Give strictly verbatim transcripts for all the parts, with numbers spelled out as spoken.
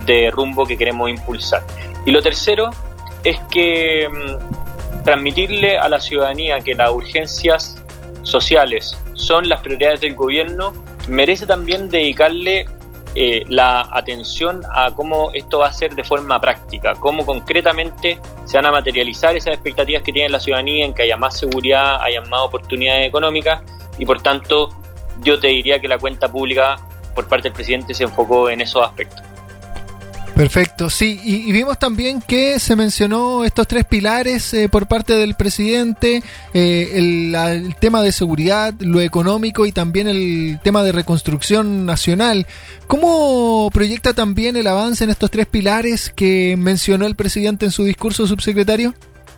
de rumbo que queremos impulsar. Y lo tercero es que mmm, transmitirle a la ciudadanía que las urgencias sociales son las prioridades del gobierno, merece también dedicarle eh, la atención a cómo esto va a ser de forma práctica, cómo concretamente se van a materializar esas expectativas que tiene la ciudadanía en que haya más seguridad, haya más oportunidades económicas, y por tanto yo te diría que la cuenta pública por parte del presidente se enfocó en esos aspectos. Perfecto, sí, y, y vimos también que se mencionó estos tres pilares eh, por parte del presidente, eh, el, la, el tema de seguridad, lo económico y también el tema de reconstrucción nacional. ¿Cómo proyecta también el avance en estos tres pilares que mencionó el presidente en su discurso, subsecretario?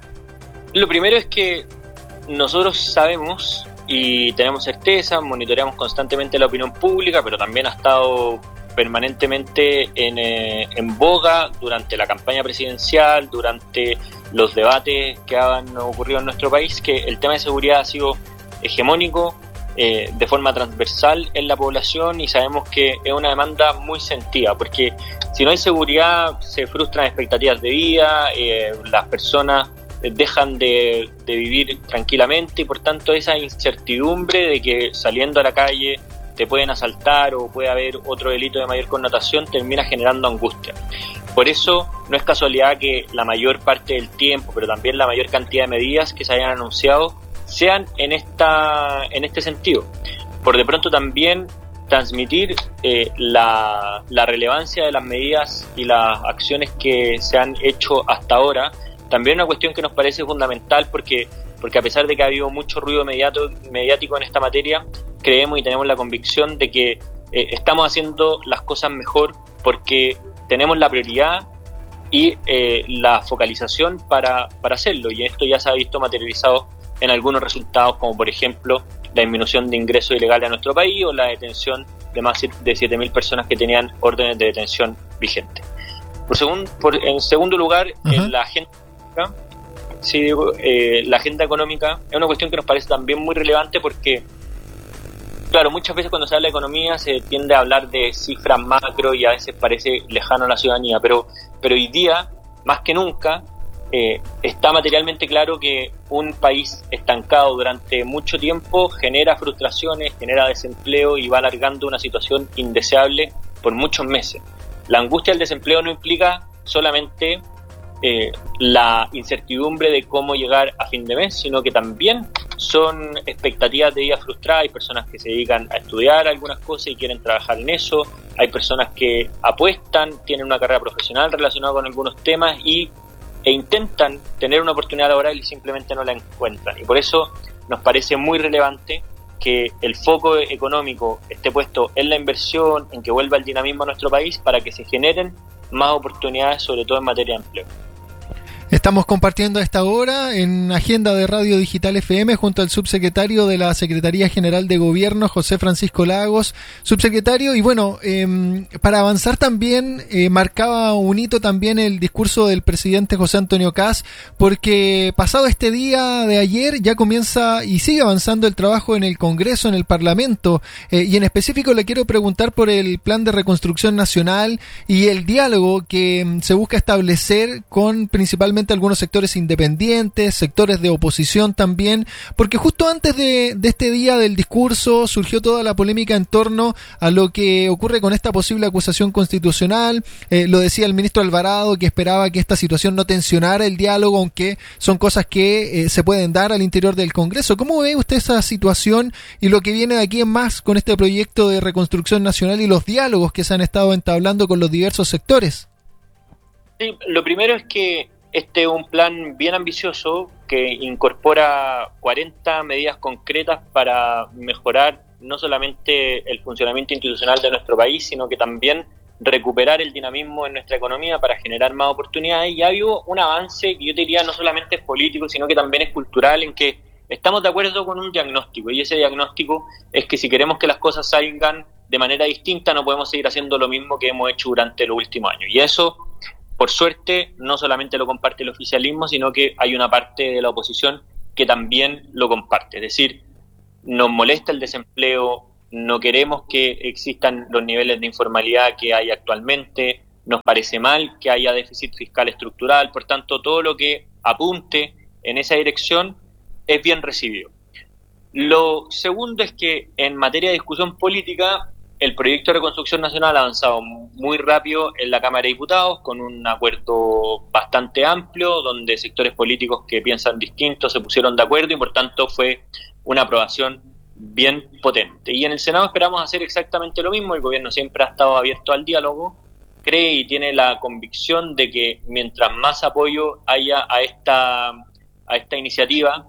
Lo primero es que nosotros sabemos y tenemos certeza, monitoreamos constantemente la opinión pública, pero también ha estado permanentemente en, eh, en boga durante la campaña presidencial, durante los debates que han ocurrido en nuestro país, que el tema de seguridad ha sido hegemónico eh, de forma transversal en la población, y sabemos que es una demanda muy sentida, porque si no hay seguridad se frustran expectativas de vida, eh, las personas dejan de, de vivir tranquilamente, y por tanto esa incertidumbre de que saliendo a la calle te pueden asaltar o puede haber otro delito de mayor connotación termina generando angustia. Por eso no es casualidad que la mayor parte del tiempo, pero también la mayor cantidad de medidas que se hayan anunciado sean en esta en este sentido. Por de pronto también transmitir eh, la, la relevancia de las medidas y las acciones que se han hecho hasta ahora, también una cuestión que nos parece fundamental, porque porque a pesar de que ha habido mucho ruido mediato, mediático en esta materia, creemos y tenemos la convicción de que eh, estamos haciendo las cosas mejor porque tenemos la prioridad y eh, la focalización para, para hacerlo, y esto ya se ha visto materializado en algunos resultados, como por ejemplo la disminución de ingresos ilegales a nuestro país o la detención de más de siete mil personas que tenían órdenes de detención vigentes. Por segun, por, en segundo lugar, uh-huh. en la agenda Sí, digo, eh, la agenda económica es una cuestión que nos parece también muy relevante porque, claro, muchas veces cuando se habla de economía se tiende a hablar de cifras macro y a veces parece lejano a la ciudadanía, pero, pero hoy día, más que nunca, eh, está materialmente claro que un país estancado durante mucho tiempo genera frustraciones, genera desempleo y va alargando una situación indeseable por muchos meses. La angustia del desempleo no implica solamente Eh, la incertidumbre de cómo llegar a fin de mes, sino que también son expectativas de vida frustradas. Hay personas que se dedican a estudiar algunas cosas y quieren trabajar en eso, hay personas que apuestan, tienen una carrera profesional relacionada con algunos temas y, e intentan tener una oportunidad laboral y simplemente no la encuentran, y por eso nos parece muy relevante que el foco económico esté puesto en la inversión, en que vuelva el dinamismo a nuestro país para que se generen más oportunidades, sobre todo en materia de empleo. Estamos compartiendo a esta hora en Agenda de Radio Digital F M junto al subsecretario de la Secretaría General de Gobierno, José Francisco Lagos. Subsecretario, y bueno, eh, para avanzar también, eh, marcaba un hito también el discurso del presidente José Antonio Kast, porque pasado este día de ayer ya comienza y sigue avanzando el trabajo en el Congreso, en el Parlamento, eh, y en específico le quiero preguntar por el Plan de Reconstrucción Nacional y el diálogo que mm, se busca establecer con principalmente algunos sectores independientes, sectores de oposición también, porque justo antes de, de este día del discurso surgió toda la polémica en torno a lo que ocurre con esta posible acusación constitucional. Eh, lo decía el ministro Alvarado, que esperaba que esta situación no tensionara el diálogo, aunque son cosas que eh, se pueden dar al interior del Congreso. ¿Cómo ve usted esa situación y lo que viene de aquí en más con este proyecto de reconstrucción nacional y los diálogos que se han estado entablando con los diversos sectores? Sí, lo primero es que este es un plan bien ambicioso que incorpora cuarenta medidas concretas para mejorar no solamente el funcionamiento institucional de nuestro país, sino que también recuperar el dinamismo en nuestra economía para generar más oportunidades. Y ha habido un avance que yo diría no solamente es político, sino que también es cultural, en que estamos de acuerdo con un diagnóstico, y ese diagnóstico es que si queremos que las cosas salgan de manera distinta no podemos seguir haciendo lo mismo que hemos hecho durante los últimos años. Y eso, por suerte, no solamente lo comparte el oficialismo, sino que hay una parte de la oposición que también lo comparte. Es decir, nos molesta el desempleo, no queremos que existan los niveles de informalidad que hay actualmente, nos parece mal que haya déficit fiscal estructural, por tanto todo lo que apunte en esa dirección es bien recibido. Lo segundo es que en materia de discusión política, el proyecto de reconstrucción nacional ha avanzado muy rápido en la Cámara de Diputados, con un acuerdo bastante amplio, donde sectores políticos que piensan distinto se pusieron de acuerdo y por tanto fue una aprobación bien potente. Y en el Senado esperamos hacer exactamente lo mismo. El gobierno siempre ha estado abierto al diálogo, cree y tiene la convicción de que mientras más apoyo haya a esta, a esta iniciativa,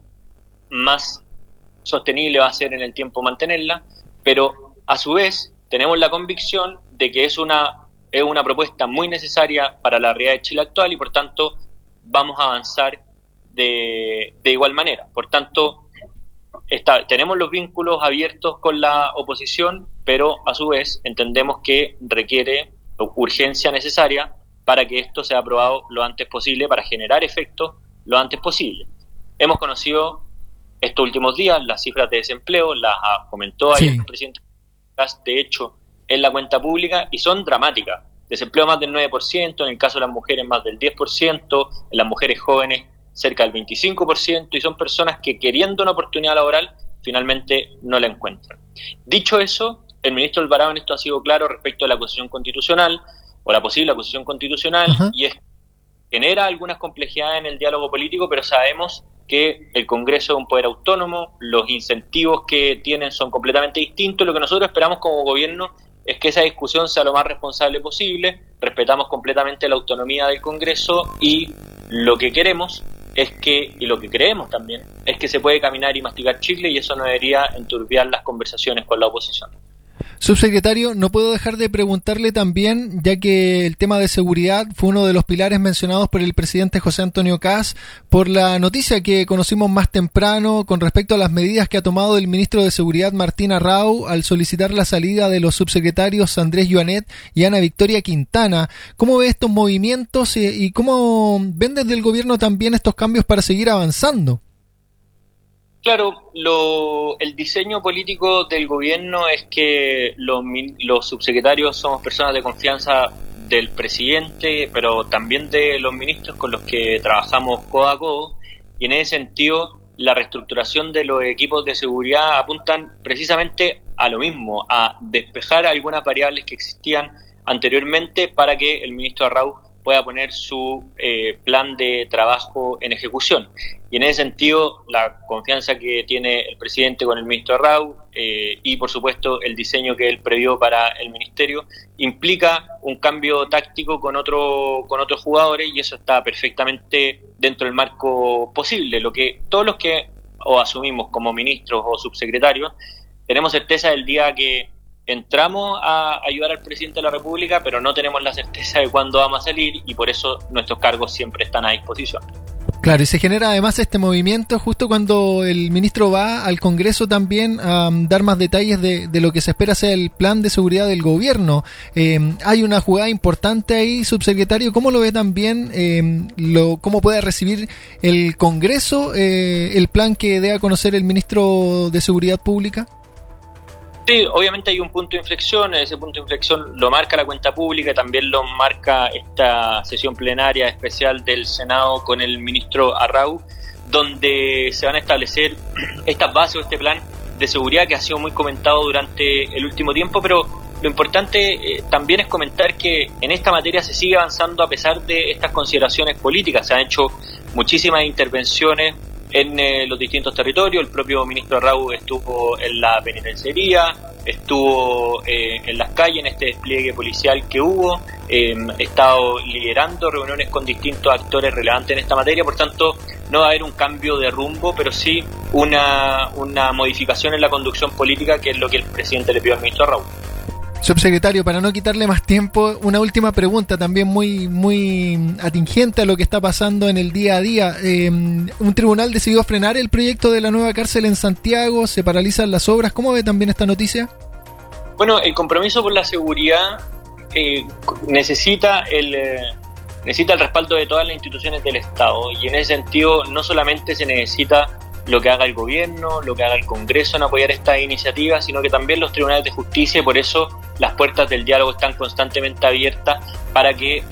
más sostenible va a ser en el tiempo mantenerla, pero a su vez tenemos la convicción de que es una, es una propuesta muy necesaria para la realidad de Chile actual y por tanto vamos a avanzar de, de igual manera. Por tanto, Está, tenemos los vínculos abiertos con la oposición, pero a su vez entendemos que requiere urgencia necesaria para que esto sea aprobado lo antes posible, para generar efectos lo antes posible. Hemos conocido estos últimos días las cifras de desempleo, las comentó ayer sí. el presidente, de hecho, en la cuenta pública, y son dramáticas. Desempleo más del nueve por ciento, en el caso de las mujeres más del diez por ciento, en las mujeres jóvenes cerca del veinticinco por ciento, y son personas que, queriendo una oportunidad laboral, finalmente no la encuentran. Dicho eso, el ministro Alvarado en esto ha sido claro respecto a la acusación constitucional, o la posible acusación constitucional, uh-huh. y es genera algunas complejidades en el diálogo político, pero sabemos que el Congreso es un poder autónomo, los incentivos que tienen son completamente distintos. Lo que nosotros esperamos como gobierno es que esa discusión sea lo más responsable posible, respetamos completamente la autonomía del Congreso y lo que queremos es que, y lo que creemos también, es que se puede caminar y masticar chicle y eso no debería enturbiar las conversaciones con la oposición. Subsecretario, no puedo dejar de preguntarle también, ya que el tema de seguridad fue uno de los pilares mencionados por el presidente José Antonio Kast, por la noticia que conocimos más temprano con respecto a las medidas que ha tomado el ministro de Seguridad Martín Arrau al solicitar la salida de los subsecretarios Andrés Yuanet y Ana Victoria Quintana. ¿Cómo ve estos movimientos y cómo ven desde el gobierno también estos cambios para seguir avanzando? Claro, lo, el diseño político del gobierno es que los, los subsecretarios somos personas de confianza del presidente, pero también de los ministros con los que trabajamos codo a codo, y en ese sentido la reestructuración de los equipos de seguridad apuntan precisamente a lo mismo, a despejar algunas variables que existían anteriormente para que el ministro Arrau pueda poner su eh, plan de trabajo en ejecución. Y en ese sentido, la confianza que tiene el presidente con el ministro Arrau eh, y, por supuesto, el diseño que él previó para el ministerio implica un cambio táctico con otro con otros jugadores y eso está perfectamente dentro del marco posible. Lo que todos los que o asumimos como ministros o subsecretarios tenemos certeza del día que entramos a ayudar al presidente de la República, pero no tenemos la certeza de cuándo vamos a salir y por eso nuestros cargos siempre están a disposición. Claro, y se genera además este movimiento justo cuando el ministro va al Congreso también a um, dar más detalles de, de lo que se espera sea el plan de seguridad del gobierno. Eh, hay una jugada importante ahí, subsecretario. ¿Cómo lo ve también? Eh, lo, ¿Cómo puede recibir el Congreso eh, el plan que dé a conocer el ministro de Seguridad Pública? Sí, obviamente hay un punto de inflexión, ese punto de inflexión lo marca la cuenta pública y también lo marca esta sesión plenaria especial del Senado con el ministro Arrau, donde se van a establecer estas bases o este plan de seguridad que ha sido muy comentado durante el último tiempo, pero lo importante eh, también es comentar que en esta materia se sigue avanzando a pesar de estas consideraciones políticas. Se han hecho muchísimas intervenciones en eh, los distintos territorios. El propio ministro Arrau estuvo en la penitenciaría, estuvo eh, en las calles en este despliegue policial que hubo, eh, ha estado liderando reuniones con distintos actores relevantes en esta materia, por tanto no va a haber un cambio de rumbo, pero sí una, una modificación en la conducción política, que es lo que el presidente le pidió al ministro Arrau. Subsecretario, para no quitarle más tiempo, una última pregunta también muy muy atingente a lo que está pasando en el día a día. Eh, un tribunal decidió frenar el proyecto de la nueva cárcel en Santiago, se paralizan las obras. ¿Cómo ve también esta noticia? Bueno, el compromiso por la seguridad eh, necesita el eh, necesita el respaldo de todas las instituciones del Estado y en ese sentido no solamente se necesita lo que haga el gobierno, lo que haga el Congreso en apoyar estas iniciativas, sino que también los tribunales de justicia, y por eso las puertas del diálogo están constantemente abiertas para que